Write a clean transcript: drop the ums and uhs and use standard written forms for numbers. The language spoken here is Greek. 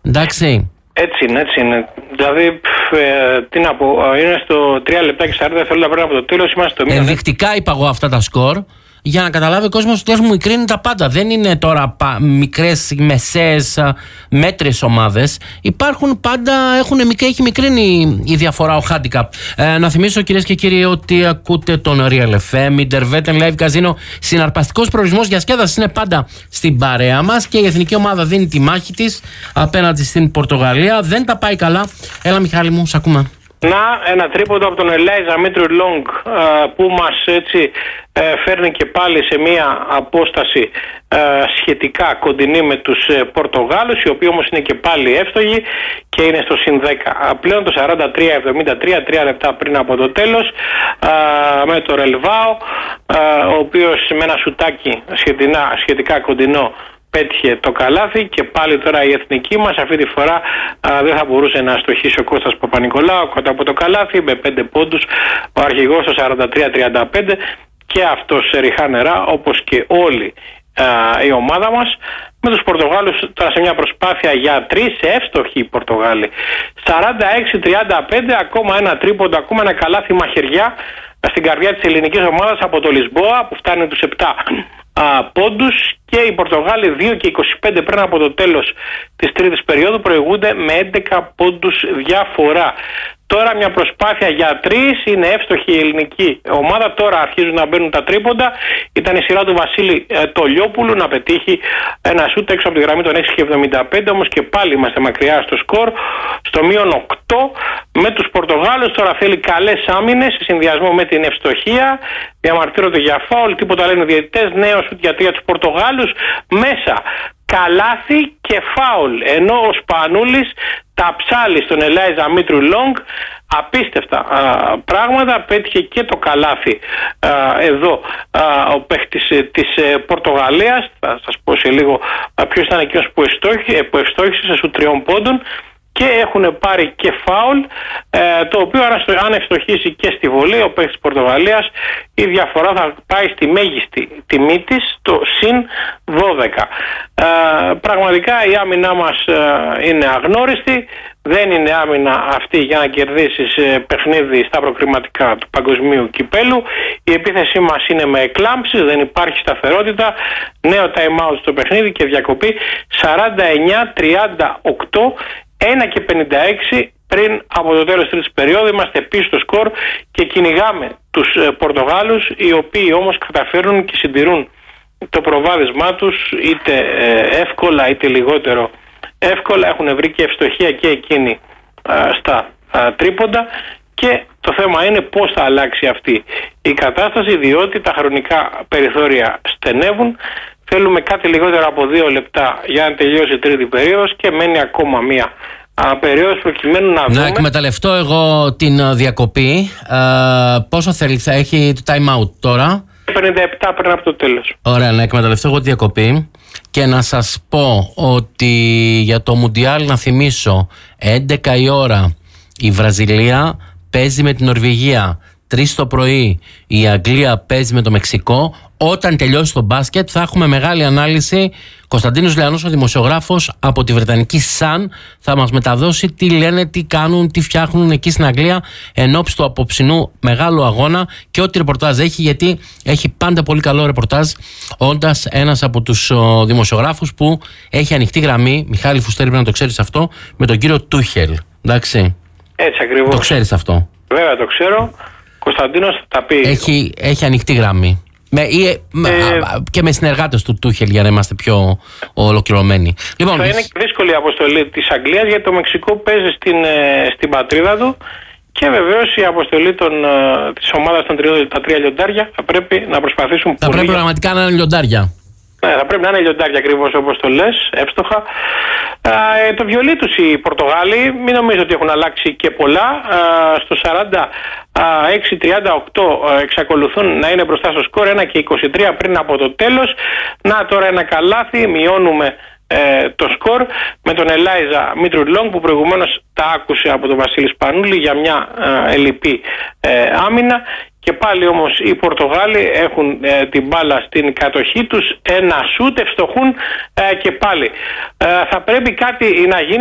Εντάξει. Έτσι είναι. Δηλαδή, τι να πω, είναι στο 3 λεπτά και 40 δευτερόλεπτα πριν από το τέλος. Είμαστε στο μείον. Ενδεικτικά είπα εγώ αυτά τα σκορ για να καταλάβει ο κόσμος ότι μου μικρύνει τα πάντα. Δεν είναι τώρα μικρές, μεσαίες, μέτρες ομάδες. Υπάρχουν πάντα, έχει μικρύνει η διαφορά, ο handicap. Να θυμίσω, κυρίες και κύριοι, ότι ακούτε τον Real FM, Intervetten Live Casino. Συναρπαστικός προορισμός για σκέδαση είναι πάντα στην παρέα μας και η εθνική ομάδα δίνει τη μάχη της απέναντι στην Πορτογαλία. Δεν τα πάει καλά. Έλα, Μιχάλη μου, σ' ακούμε. Ένα τρίποντο από τον Ελάιζα Μήτρου Λόγκ που μας έτσι φέρνει και πάλι σε μια απόσταση σχετικά κοντινή με τους Πορτογάλους, οι οποίοι όμως είναι και πάλι εύστοχοι και είναι στο συν 10. Πλέον το 43-73, 3 λεπτά πριν από το τέλος, με το Ρελβάο, ο οποίος με ένα σουτάκι σχετικά κοντινό πέτυχε το καλάθι και πάλι τώρα η εθνική μας αυτή τη φορά δεν θα μπορούσε να στοχίσει ο Κώστας Παπα-Νικολάου κοντά από το καλάθι με 5 πόντους, ο αρχηγός στο 43-35 και αυτός σε ριχά νερά όπως και όλη η ομάδα μας, με τους Πορτογάλους τώρα σε μια προσπάθεια για 3 εύστοχοι οι Πορτογάλοι. 46-35, ακόμα ένα τρίποντο, ακόμα ένα καλάθι μαχαιριά στην καρδιά της ελληνικής ομάδας από το Λισμπόα που φτάνει τους 7 πόντους και οι Πορτογάλοι 2 και 25 πριν από το τέλος της τρίτης περίοδου προηγούνται με 11 πόντους διαφορά. Τώρα μια προσπάθεια για 3, είναι εύστοχη η ελληνική ομάδα, τώρα αρχίζουν να μπαίνουν τα τρίποντα. Ήταν η σειρά του Βασίλη Τολιόπουλου να πετύχει ένα σούτ έξω από τη γραμμή των 6,75, όμως και πάλι είμαστε μακριά στο σκορ, στο μείον 8 με τους Πορτογάλους. Τώρα θέλει καλές άμυνες σε συνδυασμό με την ευστοχία, διαμαρτύρονται για φάουλ, τίποτα λένε οι διαιτητές, νέο σούτ για 3 τους Πορτογάλους, μέσα καλάθι και φάουλ, ενώ ο Σπανούλης τα ψάλει στον Ελάιζα Μήτρου Λόγκ, απίστευτα πράγματα, πέτυχε και το καλάθι εδώ ο παίχτης της Πορτογαλίας. Θα σας πω σε λίγο ποιος ήταν εκείνος που ευστόχησε σε σου 3 πόντων και έχουν πάρει και φάουλ, το οποίο αν ευστοχίσει και στη βολή ο παίκτης της Πορτογαλίας, η διαφορά θα πάει στη μέγιστη τιμή της, το συν 12. Πραγματικά η άμυνά μας είναι αγνώριστη, δεν είναι άμυνα αυτή για να κερδίσεις παιχνίδι στα προκριματικά του παγκοσμίου κυπέλου. Η επίθεσή μας είναι με εκλάμψεις, δεν υπάρχει σταθερότητα, νέο time out στο παιχνίδι και διακοπή 49-38, 1 και 56 πριν από το τέλος τρίτης περίοδου. Είμαστε πίσω στο σκορ και κυνηγάμε τους Πορτογάλους, οι οποίοι όμως καταφέρουν και συντηρούν το προβάδισμά τους είτε εύκολα είτε λιγότερο εύκολα. Έχουν βρει και ευστοχία και εκείνοι στα τρίποντα και το θέμα είναι πώς θα αλλάξει αυτή η κατάσταση, διότι τα χρονικά περιθώρια στενεύουν. Θέλουμε κάτι λιγότερο από 2 λεπτά για να τελειώσει η τρίτη περίοδος και μένει ακόμα μία περίοδος προκειμένου να δούμε. Να εκμεταλλευτώ εγώ την διακοπή. Πόσο θέλει, θα έχει το time out τώρα? 57 πριν από το τέλος. Ωραία, να εκμεταλλευτώ εγώ τη διακοπή και να σας πω ότι για το Μουντιάλ, να θυμίσω, 11 η ώρα η Βραζιλία παίζει με την Νορβηγία, 3 το πρωί η Αγγλία παίζει με το Μεξικό. Όταν τελειώσει το μπάσκετ θα έχουμε μεγάλη ανάλυση. Κωνσταντίνος Λεανός, ο δημοσιογράφος από τη Βρετανική Sun, θα μας μεταδώσει τι λένε, τι κάνουν, τι φτιάχνουν εκεί στην Αγγλία ενόψει του απόψινού μεγάλου αγώνα και ό,τι ρεπορτάζ έχει, γιατί έχει πάντα πολύ καλό ρεπορτάζ, όντας ένας από τους δημοσιογράφους που έχει ανοιχτή γραμμή. Μιχάλη Φουστέρη, πρέπει να το ξέρεις αυτό, με τον κύριο Τούχελ. Εντάξει. Έτσι ακριβώς. Το ξέρεις αυτό? Βέβαια το ξέρω. Κωνσταντίνος θα τα πει. Έχει ανοιχτή γραμμή. Και με συνεργάτες του Τούχελ, για να είμαστε πιο ολοκληρωμένοι. Λοιπόν, θα είναι δύσκολη η αποστολή της Αγγλίας, γιατί το Μεξικό παίζει στην πατρίδα του και βεβαίως η αποστολή της ομάδας των τα 3 λιοντάρια θα πρέπει να προσπαθήσουν. Θα πρέπει πραγματικά να είναι λιοντάρια. Ναι, θα πρέπει να είναι λιοντάρια ακριβώς όπως το λες, εύστοχα. Το βιολί τους οι Πορτογάλοι, μην νομίζω ότι έχουν αλλάξει και πολλά. Στο 46-38 εξακολουθούν να είναι μπροστά στο σκορ, 1 και 23 πριν από το τέλος. Να τώρα ένα καλάθι, μειώνουμε το σκορ με τον Ελάιζα Μήτρου Λόγκ που προηγουμένως τα άκουσε από τον Βασίλη Σπανούλη για μια ελλειπή άμυνα. Και πάλι όμως οι Πορτογάλοι έχουν την μπάλα στην κατοχή τους, ένα σούτ, ευστοχούν και πάλι. Θα πρέπει κάτι να γίνει